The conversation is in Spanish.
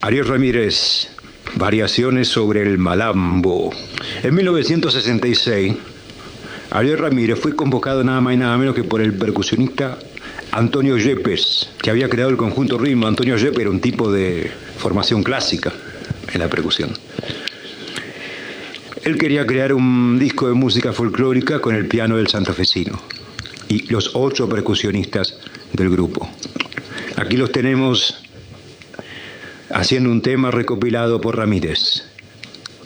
Ariel Ramírez, Variaciones sobre el Malambo. En 1966, Ariel Ramírez fue convocado nada más y nada menos que por el percusionista Antonio Yepes, que había creado el conjunto Ritmo. Antonio Yepes era un tipo de formación clásica en la percusión. Él quería crear un disco de música folclórica con el piano del santafesino y los 8 percusionistas del grupo. Aquí los tenemos haciendo un tema recopilado por Ramírez.